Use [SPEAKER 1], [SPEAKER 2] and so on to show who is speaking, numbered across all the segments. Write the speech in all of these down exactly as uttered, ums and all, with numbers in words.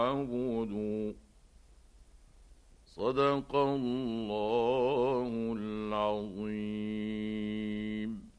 [SPEAKER 1] فاعبدوا. صدق الله العظيم.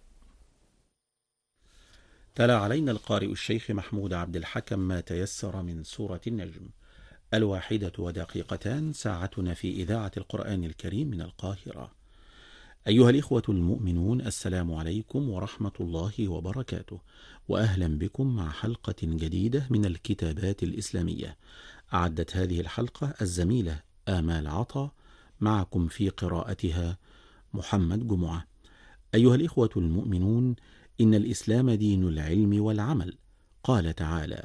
[SPEAKER 2] تلا علينا القارئ الشيخ محمود عبد الحكم ما تيسر من سورة النجم. الواحدة ودقيقتان، ساعتنا في إذاعة القرآن الكريم من القاهرة. أيها الإخوة المؤمنون، السلام عليكم ورحمة الله وبركاته، وأهلا بكم مع حلقة جديدة من الكتابات الإسلامية. أعدت هذه الحلقة الزميلة آمال عطا، معكم في قراءتها محمد جمعة. أيها الإخوة المؤمنون، إن الإسلام دين العلم والعمل. قال تعالى: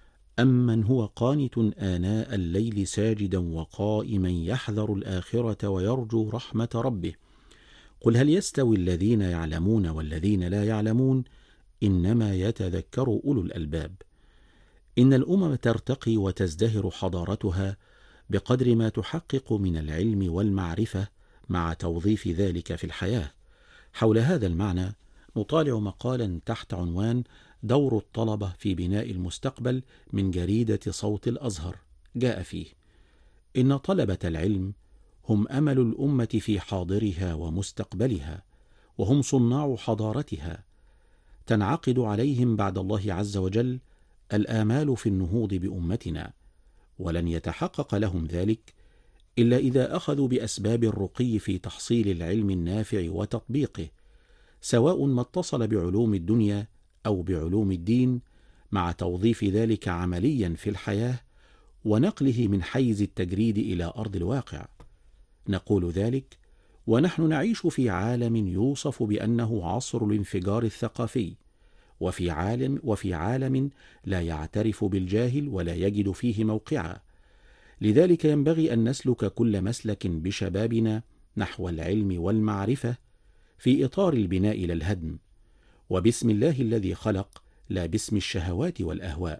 [SPEAKER 2] أمن هو قانت آناء الليل ساجدا وقائما يحذر الآخرة ويرجو رحمة ربه، قل هل يستوي الذين يعلمون والذين لا يعلمون، إنما يتذكر أولو الألباب. إن الأمم ترتقي وتزدهر حضارتها بقدر ما تحقق من العلم والمعرفة مع توظيف ذلك في الحياة. حول هذا المعنى نطالع مقالا تحت عنوان دور الطلبة في بناء المستقبل من جريدة صوت الأزهر. جاء فيه: إن طلبة العلم هم أمل الأمة في حاضرها ومستقبلها، وهم صناع حضارتها. تنعقد عليهم بعد الله عز وجل الآمال في النهوض بأمتنا، ولن يتحقق لهم ذلك إلا إذا أخذوا بأسباب الرقي في تحصيل العلم النافع وتطبيقه، سواء ما اتصل بعلوم الدنيا أو بعلوم الدين، مع توظيف ذلك عمليا في الحياة ونقله من حيز التجريد إلى أرض الواقع. نقول ذلك ونحن نعيش في عالم يوصف بأنه عصر الانفجار الثقافي، وفي عالم وفي عالم لا يعترف بالجاهل ولا يجد فيه موقعا. لذلك ينبغي أن نسلك كل مسلك بشبابنا نحو العلم والمعرفة في إطار البناء إلى الهدم، وباسم الله الذي خلق، لا باسم الشهوات والأهواء.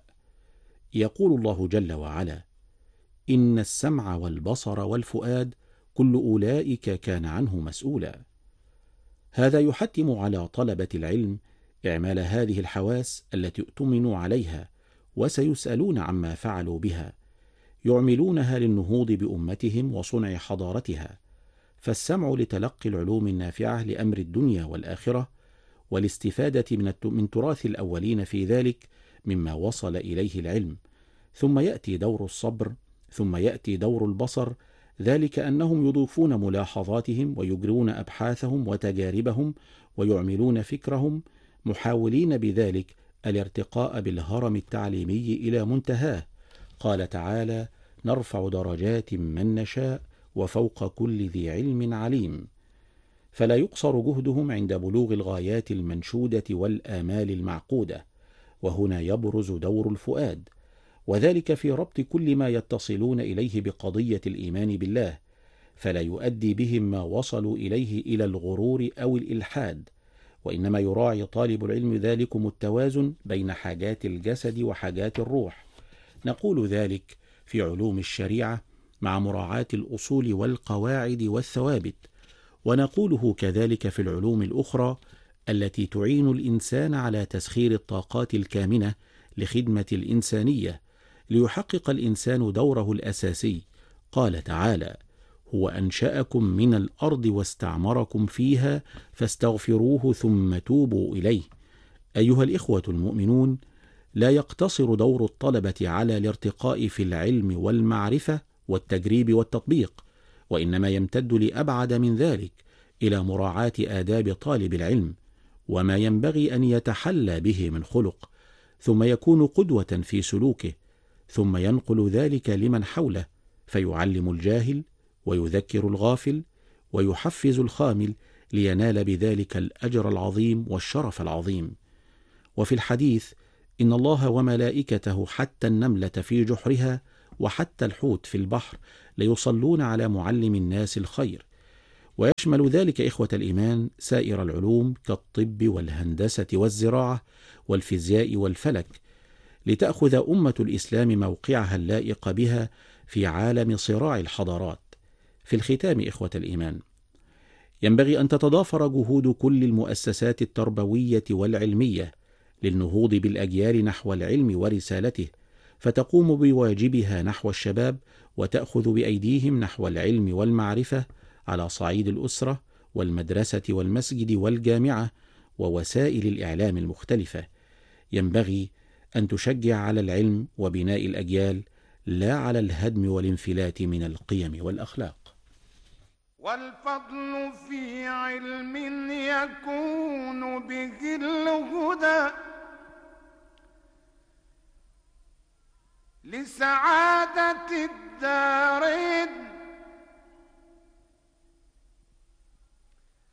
[SPEAKER 2] يقول الله جل وعلا: إن السمع والبصر والفؤاد كل أولئك كان عنه مسؤولا. هذا يحتم على طلبة العلم إعمال هذه الحواس التي اؤتمنوا عليها وسيسألون عما فعلوا بها، يعملونها للنهوض بأمتهم وصنع حضارتها. فالسمع لتلقي العلوم النافعة لأمر الدنيا والآخرة، والاستفادة من تراث الأولين في ذلك مما وصل إليه العلم. ثم يأتي دور الصبر، ثم يأتي دور البصر، ذلك أنهم يضيفون ملاحظاتهم ويجرون أبحاثهم وتجاربهم ويعملون فكرهم، محاولين بذلك الارتقاء بالهرم التعليمي إلى منتهاه. قال تعالى: نرفع درجات من نشاء وفوق كل ذي علم عليم. فلا يقصر جهدهم عند بلوغ الغايات المنشودة والآمال المعقودة. وهنا يبرز دور الفؤاد، وذلك في ربط كل ما يتصلون إليه بقضية الإيمان بالله، فلا يؤدي بهم ما وصلوا إليه إلى الغرور أو الإلحاد، وإنما يراعي طالب العلم ذلكم التوازن بين حاجات الجسد وحاجات الروح. نقول ذلك في علوم الشريعة مع مراعاة الأصول والقواعد والثوابت، ونقوله كذلك في العلوم الأخرى التي تعين الإنسان على تسخير الطاقات الكامنة لخدمة الإنسانية، ليحقق الإنسان دوره الأساسي. قال تعالى: هو أنشأكم من الأرض واستعمركم فيها فاستغفروه ثم توبوا إليه. أيها الإخوة المؤمنون، لا يقتصر دور الطلبة على الارتقاء في العلم والمعرفة والتجريب والتطبيق، وإنما يمتد لأبعد من ذلك، إلى مراعاة آداب طالب العلم وما ينبغي أن يتحلى به من خلق، ثم يكون قدوة في سلوكه، ثم ينقل ذلك لمن حوله، فيعلم الجاهل ويذكر الغافل ويحفز الخامل، لينال بذلك الأجر العظيم والشرف العظيم. وفي الحديث: إن الله وملائكته حتى النملة في جحرها وحتى الحوت في البحر ليصلون على معلم الناس الخير. ويشمل ذلك إخوة الإيمان سائر العلوم كالطب والهندسة والزراعة والفيزياء والفلك، لتأخذ أمة الإسلام موقعها اللائق بها في عالم صراع الحضارات. في الختام إخوة الإيمان، ينبغي أن تتضافر جهود كل المؤسسات التربوية والعلمية للنهوض بالأجيال نحو العلم ورسالته، فتقوم بواجبها نحو الشباب وتأخذ بأيديهم نحو العلم والمعرفة على صعيد الأسرة والمدرسة والمسجد والجامعة ووسائل الإعلام المختلفة. ينبغي أن تشجع على العلم وبناء الأجيال، لا على الهدم والانفلات من القيم والأخلاق.
[SPEAKER 3] والفضل في علم يكون به الهدى لسعادة الدارين